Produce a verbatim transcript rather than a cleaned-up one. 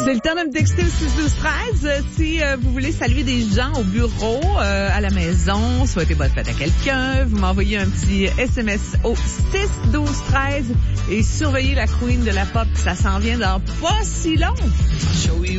C'est le temps de me texter le six douze treize. Si euh, vous voulez saluer des gens au bureau, euh, à la maison, souhaiter bonne fête à quelqu'un, vous m'envoyez un petit S M S au six douze treize et surveillez la queen de la pop. Ça s'en vient dans pas si long.